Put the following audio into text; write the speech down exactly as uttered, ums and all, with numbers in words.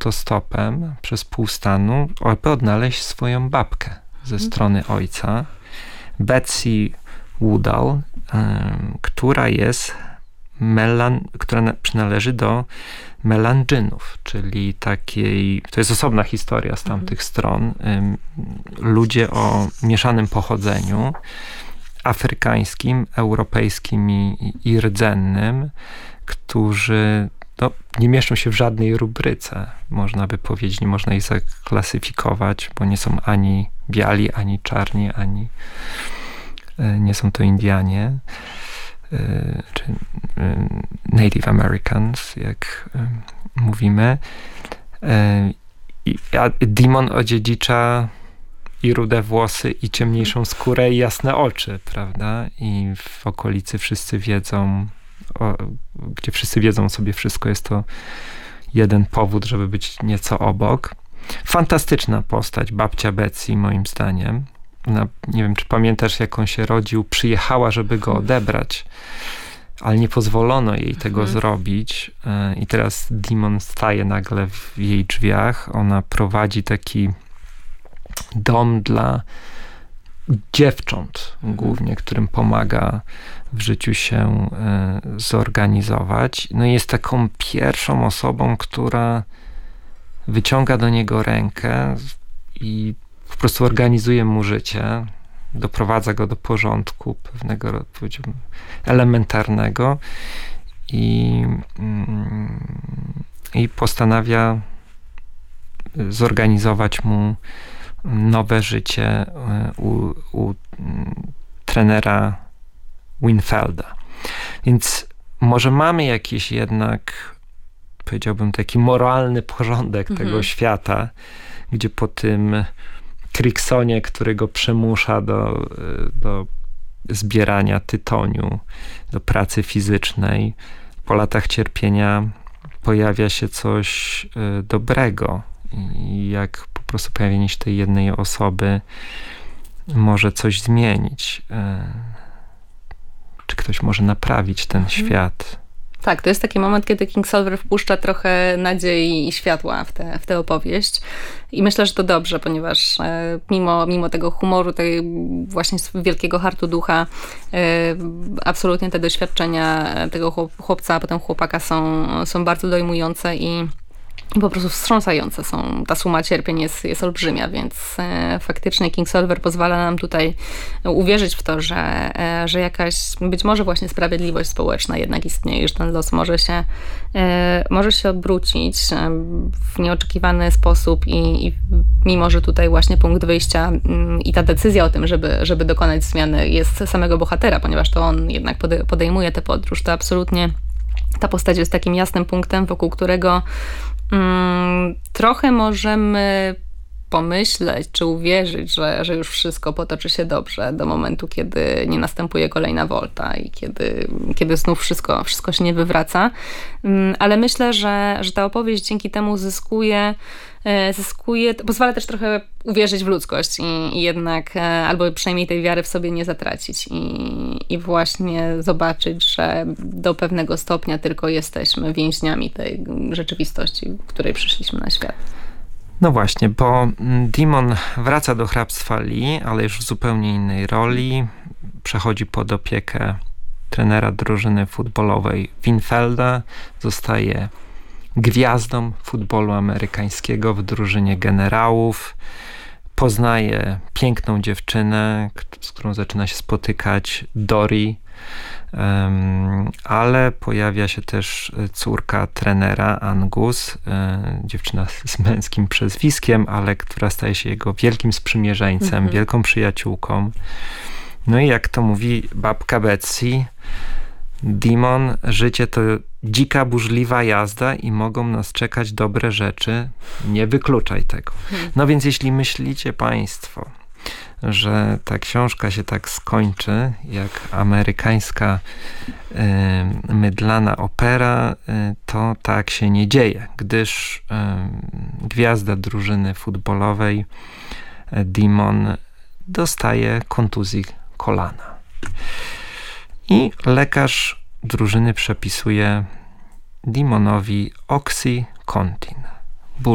autostopem przez pół stanu, aby odnaleźć swoją babkę ze strony ojca, Betsy Woodall, y, która jest melan, która na, przynależy do Melangynów, czyli takiej, to jest osobna historia z tamtych mhm. stron, y, ludzie o mieszanym pochodzeniu, afrykańskim, europejskim i, i rdzennym, którzy no, nie mieszczą się w żadnej rubryce, można by powiedzieć, nie można ich zaklasyfikować, bo nie są ani biali, ani czarni, ani y, nie są to Indianie, y, czy y, Native Americans, jak y, mówimy. Y, i, a Demon odziedzicza i rude włosy, i ciemniejszą skórę, i jasne oczy, prawda? I w okolicy wszyscy wiedzą, o, gdzie wszyscy wiedzą sobie wszystko, jest to jeden powód, żeby być nieco obok. Fantastyczna postać, babcia Betsy, moim zdaniem. Ona, nie wiem, czy pamiętasz, jak on się rodził, przyjechała, żeby go odebrać, ale nie pozwolono jej tego mhm. zrobić. I teraz Demon staje nagle w jej drzwiach. Ona prowadzi taki dom dla dziewcząt głównie, którym pomaga w życiu się y, zorganizować. No i jest taką pierwszą osobą, która wyciąga do niego rękę i po prostu organizuje mu życie, doprowadza go do porządku pewnego, powiedziałbym, elementarnego i, y, i postanawia zorganizować mu nowe życie u, u trenera Winfielda. Więc może mamy jakiś jednak, powiedziałbym, taki moralny porządek mhm. tego świata, gdzie po tym Cricksonie, który go przymusza do, do zbierania tytoniu, do pracy fizycznej, po latach cierpienia pojawia się coś dobrego. I jak po prostu pojawienie się tej jednej osoby może coś zmienić. Czy ktoś może naprawić ten mhm. świat? Tak, to jest taki moment, kiedy Kingsolver wpuszcza trochę nadziei i światła w tę w tę opowieść. I myślę, że to dobrze, ponieważ e, mimo, mimo tego humoru, tej właśnie wielkiego hartu ducha, e, absolutnie te doświadczenia tego chłopca, a potem chłopaka są, są bardzo dojmujące i po prostu wstrząsające są. Ta suma cierpień jest, jest olbrzymia, więc e, faktycznie Kingsolver pozwala nam tutaj uwierzyć w to, że, e, że jakaś być może właśnie sprawiedliwość społeczna jednak istnieje, że ten los może się, e, może się obrócić e, w nieoczekiwany sposób i, i mimo, że tutaj właśnie punkt wyjścia m, i ta decyzja o tym, żeby, żeby dokonać zmiany jest samego bohatera, ponieważ to on jednak pode, podejmuje tę podróż, to absolutnie ta postać jest takim jasnym punktem, wokół którego Mm, trochę możemy pomyśleć, czy uwierzyć, że, że już wszystko potoczy się dobrze do momentu, kiedy nie następuje kolejna wolta i kiedy, kiedy znów wszystko, wszystko się nie wywraca. Mm, ale myślę, że, że ta opowieść dzięki temu zyskuje, zyskuje, pozwala też trochę uwierzyć w ludzkość i, i jednak albo przynajmniej tej wiary w sobie nie zatracić i, i właśnie zobaczyć, że do pewnego stopnia tylko jesteśmy więźniami tej rzeczywistości, w której przyszliśmy na świat. No właśnie, bo Demon wraca do hrabstwa Lee, ale już w zupełnie innej roli. Przechodzi pod opiekę trenera drużyny futbolowej Winfielda, zostaje gwiazdą futbolu amerykańskiego w drużynie generałów. Poznaje piękną dziewczynę, z którą zaczyna się spotykać, Dory, um, ale pojawia się też córka trenera, Angus, um, dziewczyna z męskim przezwiskiem, ale która staje się jego wielkim sprzymierzeńcem, mhm. wielką przyjaciółką. No i jak to mówi babka Betsy, Demon, życie to dzika, burzliwa jazda i mogą nas czekać dobre rzeczy. Nie wykluczaj tego. No więc jeśli myślicie państwo, że ta książka się tak skończy, jak amerykańska y, mydlana opera, y, to tak się nie dzieje, gdyż y, gwiazda drużyny futbolowej y, Demon dostaje kontuzji kolana. I lekarz drużyny przepisuje Demonowi OxyContin.